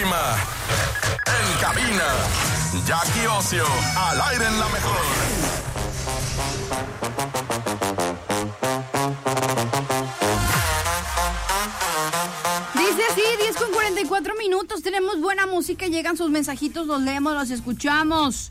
clima. En cabina, Jackie Ocio, al aire en la mejor. Dice así, 10:44, tenemos buena música, llegan sus mensajitos, los leemos, los escuchamos.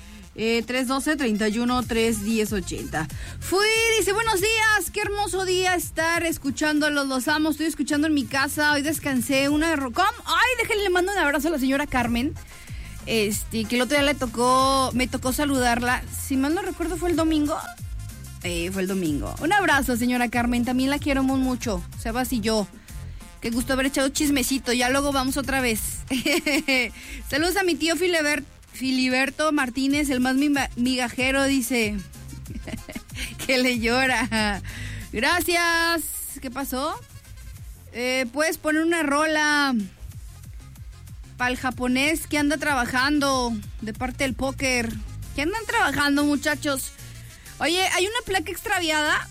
312-31-310-80. Dice, buenos días, qué hermoso día estar escuchándolos, los amo, estoy escuchando en mi casa, hoy descansé una de ¿cómo? Ay, déjenle, le mando un abrazo a la señora Carmen, que el otro día me tocó saludarla, si mal no recuerdo fue el domingo, fue el domingo. Un abrazo, señora Carmen, también la quiero mucho, Sebas y yo. Qué gusto haber echado chismecito, ya luego vamos otra vez. Saludos a mi tío Filiberto Martínez, el más migajero, dice. Que le llora. Gracias. ¿Qué pasó? Puedes poner una rola para el japonés que anda trabajando de parte del póker. ¿Qué andan trabajando, muchachos? Oye, hay una placa extraviada.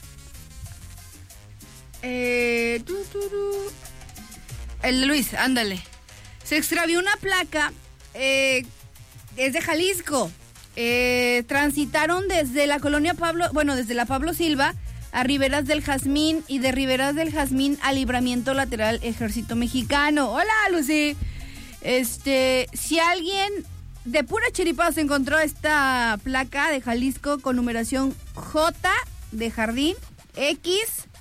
El de Luis, ándale. Se extravió una placa. Es de Jalisco. Transitaron desde la colonia desde la Pablo Silva a Riberas del Jazmín y de Riberas del Jazmín a Libramiento Lateral Ejército Mexicano. Hola, Lucy. Si alguien de pura chiripa se encontró esta placa de Jalisco con numeración J de Jardín X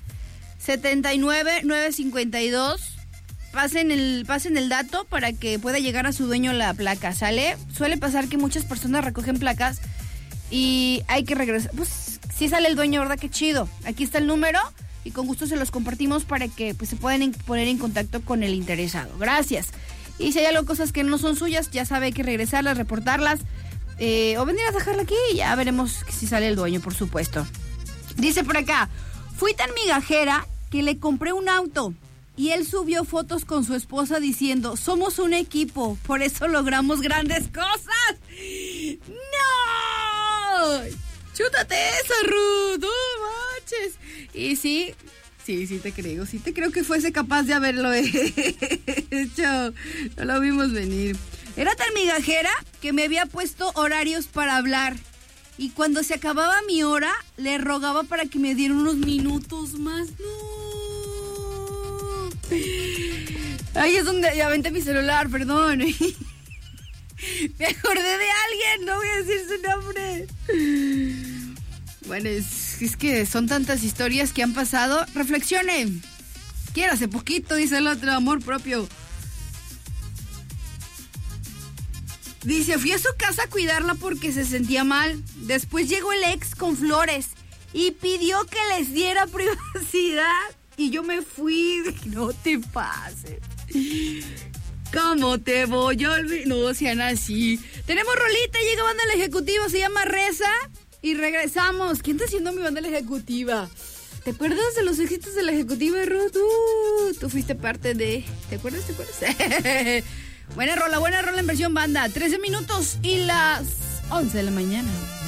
79952, pasen el dato para que pueda llegar a su dueño la placa, ¿sale? Suele pasar que muchas personas recogen placas y hay que regresar. Pues si sale el dueño, ¿verdad? Qué chido. Aquí está el número y con gusto se los compartimos para que pues, se puedan poner en contacto con el interesado. Gracias. Y si hay algo, cosas que no son suyas, ya sabe, hay que regresarlas, reportarlas o venir a dejarla aquí y ya veremos si sale el dueño, por supuesto. Dice por acá, fui tan migajera que le compré un auto. Y él subió fotos con su esposa diciendo, somos un equipo, por eso logramos grandes cosas. ¡No! ¡Chútate eso, Ruth! ¡No manches! Y sí te creo que fuese capaz de haberlo hecho. No lo vimos venir. Era tan migajera que me había puesto horarios para hablar. Y cuando se acababa mi hora, le rogaba para que me diera unos minutos más. ¡No! Ay, es donde ya aventé mi celular, perdón. Me acordé de alguien, no voy a decir su nombre. Bueno, es que son tantas historias que han pasado. Reflexione. Quiérase poquito, dice el otro, amor propio. Dice, fui a su casa a cuidarla porque se sentía mal. Después llegó el ex con flores y pidió que les diera privacidad. Y yo me fui, no te pases. ¿Cómo te voy a olvidar? No sean así. Tenemos rolita, llega banda la ejecutiva, se llama Reza. Y regresamos. ¿Quién está haciendo mi banda la ejecutiva? ¿Te acuerdas de los éxitos de la ejecutiva, Ruth? Tú fuiste parte de... ¿Te acuerdas? Buena rola en versión banda. 13 minutos y las 11 de la mañana.